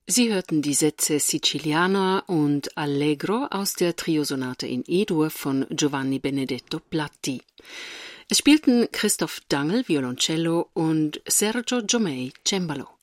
Sie hörten die Sätze Siciliana und Allegro aus der Triosonate in E-Dur von Giovanni Benedetto Platti. Es spielten Christoph Dangl Violoncello und Sergio Giomei Cembalo.